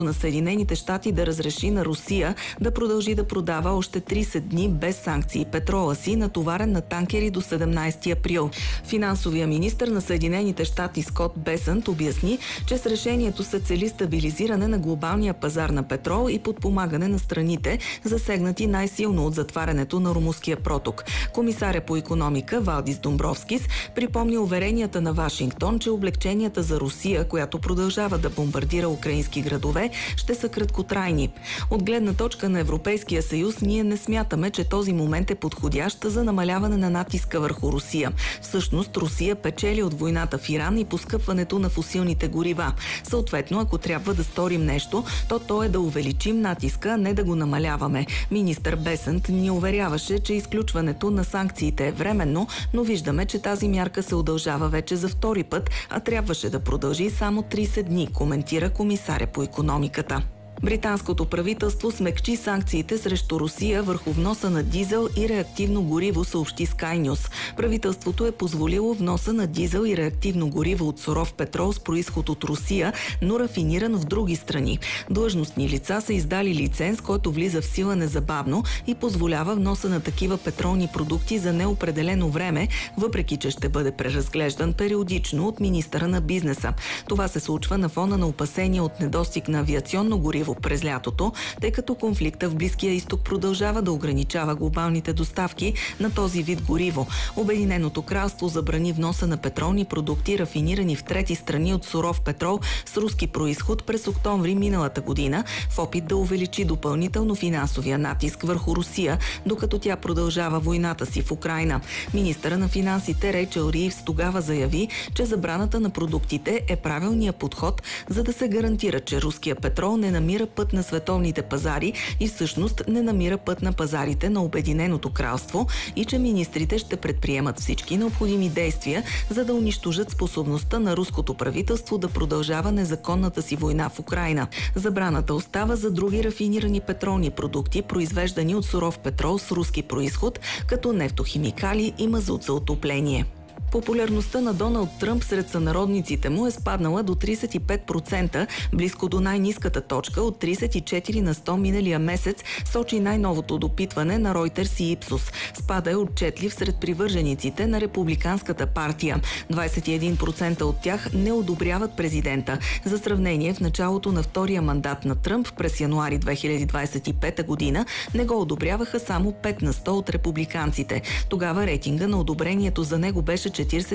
на Съединените щати да разреши на Русия да продължи да продава още 30 дни без санкции петрола си, натоварен на танкери до 17 април. Финансовия министър на Съединените щати Скот Бесънт обясни, че с решението се цели стабилизиране на глобалния пазар на петрол и подпомагане на страните, засегнати най-силно от затварянето на Ормузския проток. Комисаря по икономика Валдис Домбровскис припомни уверенията на Вашингтон, че облегченията за Русия, която продължава да бомбардира украински градове, ще са краткотрайни. От гледна точка на Европейския съюз, ние не смятаме, че този момент е подходящ за намаляване на натиска върху Русия. Всъщност, Русия печели от войната в Иран и поскъпването на фосилните горива. Съответно, ако трябва да сторим нещо, то е да увеличим натиска, а не да го намаляваме. Министър Бесънт ни уверяваше, че изключването на санкциите е временно, но виждаме, че тази мярка се удължава вече за втори път, а трябваше да продължи само 30 дни, коментира комисаря по икономиката. Британското правителство смекчи санкциите срещу Русия върху вноса на дизел и реактивно гориво, съобщи Sky News. Правителството е позволило вноса на дизел и реактивно гориво от суров петрол с произход от Русия, но рафиниран в други страни. Длъжностни лица са издали лиценз, който влиза в сила незабавно и позволява вноса на такива петролни продукти за неопределено време, въпреки че ще бъде преразглеждан периодично от министъра на бизнеса. Това се случва на фона на опасения от недостиг на авиационно гориво през лятото, тъй като конфликта в Близкия изток продължава да ограничава глобалните доставки на този вид гориво. Обединеното кралство забрани вноса на петролни продукти, рафинирани в трети страни от суров петрол с руски произход през октомври миналата година, в опит да увеличи допълнително финансовия натиск върху Русия, докато тя продължава войната си в Украйна. Министъра на финансите Рейчел Ривз тогава заяви, че забраната на продуктите е правилният подход, за да се гарантира, че руския петрол не намира път на световните пазари и всъщност не намира път на пазарите на Обединеното кралство и че министрите ще предприемат всички необходими действия, за да унищожат способността на руското правителство да продължава незаконната си война в Украйна. Забраната остава за други рафинирани петролни продукти, произвеждани от суров петрол с руски произход, като нефтохимикали и мазут за отопление. Популярността на Доналд Тръмп сред сънародниците му е спаднала до 35%, близко до най-ниската точка от 34 на 100 миналия месец, сочи най-новото допитване на Reuters и Ipsos. Спада е отчетлив сред привържениците на републиканската партия. 21% от тях не одобряват президента. За сравнение, в началото на втория мандат на Тръмп през януари 2025 година не го одобряваха само 5 на 100 от републиканците. Тогава рейтинга на одобрението за него беше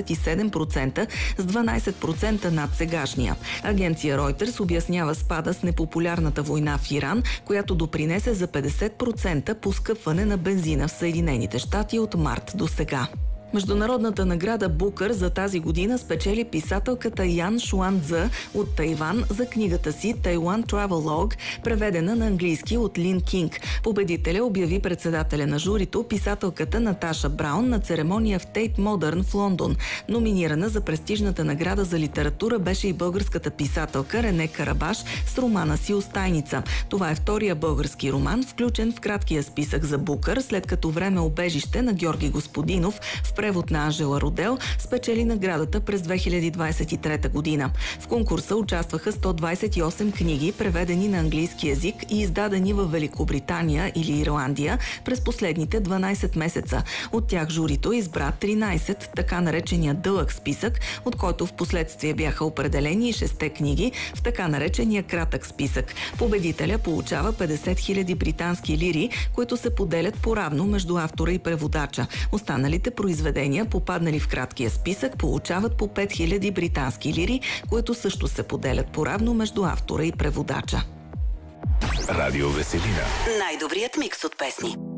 47%, с 12% над сегашния. Агенция Reuters обяснява спада с непопулярната война в Иран, която допринесе за 50% поскъпване на бензина в Съединените щати от март до сега. Международната награда Букър за тази година спечели писателката Ян Шуан-Цзъ от Тайван за книгата си Taiwan Travelogue, преведена на английски от Лин Кинг. Победителя обяви председателя на журито, писателката Наташа Браун, на церемония в Тейт Модърн в Лондон. Номинирана за престижната награда за литература беше и българската писателка Рене Карабаш с романа си Остайница. Това е втория български роман, включен в краткия списък за Букър, след като Време убежище на Георги Господинов в превод на Анжела Родел спечели наградата през 2023 година. В конкурса участваха 128 книги, преведени на английски език и издадени в Великобритания или Ирландия през последните 12 месеца. От тях журито избра 13, така наречения дълъг списък, от който в последствие бяха определени и 6 книги в така наречения кратък списък. Победителя получава 50 000 британски лири, които се поделят поравно между автора и преводача. Останалите произведения, попаднали в краткия списък, получават по 5000 британски лири, които също се поделят поравно между автора и преводача. Радио Веселина. Най-добрият микс от песни.